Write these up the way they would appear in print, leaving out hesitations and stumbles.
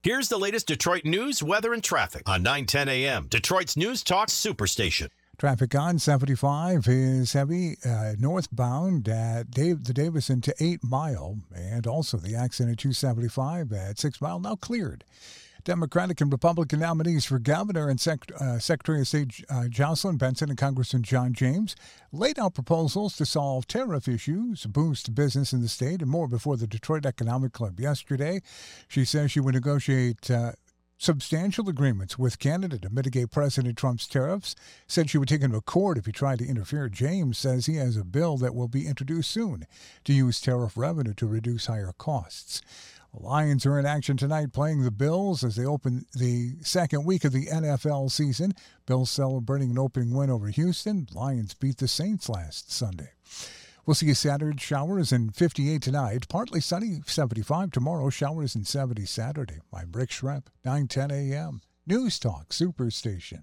Here's the latest Detroit news, weather, and traffic on 9:10 a.m. Detroit's News Talk Superstation. Traffic on 75 is heavy northbound at the Davison to 8 Mile, and also the accident at 275 at 6 Mile now cleared. Democratic and Republican nominees for governor and Secretary of State Jocelyn Benson and Congressman John James laid out proposals to solve tariff issues, boost business in the state, and more before the Detroit Economic Club yesterday. She says she would negotiate substantial agreements with Canada to mitigate President Trump's tariffs. Said she would take him to court if he tried to interfere. James says he has a bill that will be introduced soon to use tariff revenue to reduce higher costs. Lions are in action tonight playing the Bills as they open the second week of the NFL season. Bills celebrating an opening win over Houston. Lions beat the Saints last Sunday. We'll see scattered showers and 58 tonight. Partly sunny, 75 tomorrow. Showers and 70 Saturday. I'm Rick Schrepp, 9:10 a.m. News Talk Superstation.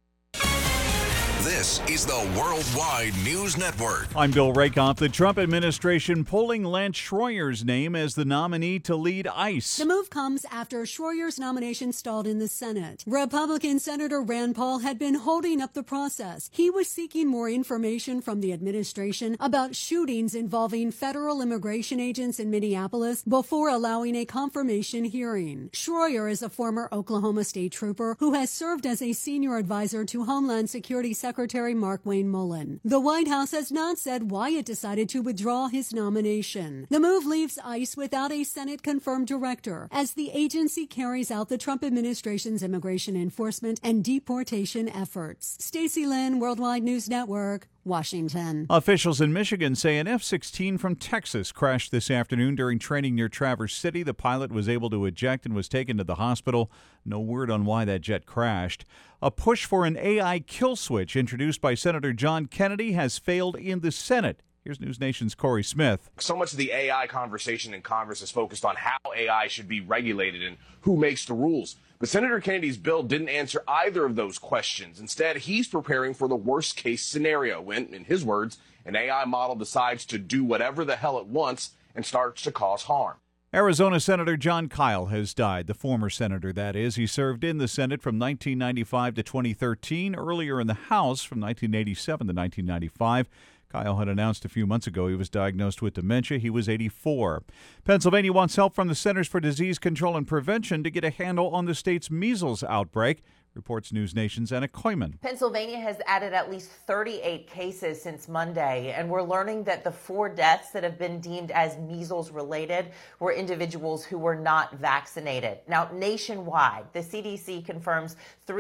This is the Worldwide News Network. I'm Bill Rakoff. The Trump administration polling Lance Schroyer's name as the nominee to lead ICE. The move comes after Schroyer's nomination stalled in the Senate. Republican Senator Rand Paul had been holding up the process. He was seeking more information from the administration about shootings involving federal immigration agents in Minneapolis before allowing a confirmation hearing. Schroyer is a former Oklahoma State trooper who has served as a senior advisor to Homeland Security Secretary Mark Wayne Mullen. The White House has not said why it decided to withdraw his nomination. The move leaves ICE without a Senate-confirmed director as the agency carries out the Trump administration's immigration enforcement and deportation efforts. Stacey Lynn, Worldwide News Network, Washington. Officials in Michigan say an F-16 from Texas crashed this afternoon during training near Traverse City. The pilot was able to eject and was taken to the hospital. No word on why that jet crashed. A push for an AI kill switch introduced by Senator John Kennedy has failed in the Senate. Here's News Nation's Corey Smith. So much of the AI conversation in Congress is focused on how AI should be regulated and who makes the rules. But Senator Kennedy's bill didn't answer either of those questions. Instead, he's preparing for the worst-case scenario when, in his words, an AI model decides to do whatever the hell it wants and starts to cause harm. Arizona Senator Jon Kyl has died, the former senator, that is. He served in the Senate from 1995 to 2013, earlier in the House from 1987 to 1995. Kyl had announced a few months ago he was diagnosed with dementia. He was 84. Pennsylvania wants help from the Centers for Disease Control and Prevention to get a handle on the state's measles outbreak, reports News Nation's Anna Koyman. Pennsylvania has added at least 38 cases since Monday, and we're learning that the 4 deaths that have been deemed as measles-related were individuals who were not vaccinated. Now, nationwide, the CDC confirms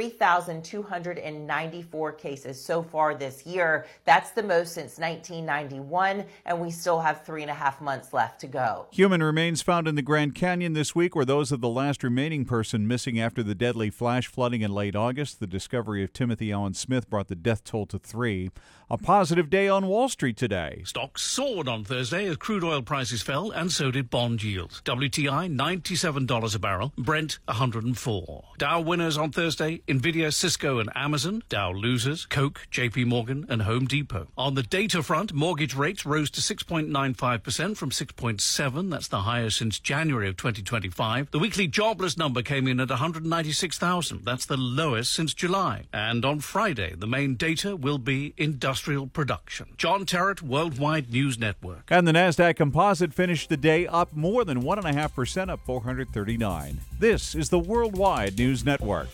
3,294 cases so far this year. That's the most since 1991, and we still have 3.5 months left to go. Human remains found in the Grand Canyon this week were those of the last remaining person missing after the deadly flash flooding in late August. The discovery of Timothy Allen Smith brought the death toll to 3. A positive day on Wall Street today. Stocks soared on Thursday as crude oil prices fell, and so did bond yields. WTI, $97 a barrel. Brent, $104. Dow winners on Thursday, Nvidia, Cisco, and Amazon. Dow losers, Coke, JP Morgan, and Home Depot. On the data front, mortgage rates rose to 6.95% from 6.7%. That's the highest since January of 2025. The weekly jobless number came in at 196,000. That's the lowest since July. And on Friday, the main data will be industrial production. John Terrett, Worldwide News Network. And the NASDAQ Composite finished the day up more than 1.5%, up 439. This is the Worldwide News Network.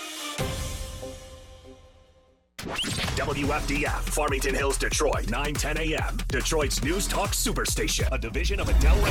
WFDF, Farmington Hills, Detroit, 9:10 a.m. Detroit's News Talk Superstation, a division of Adele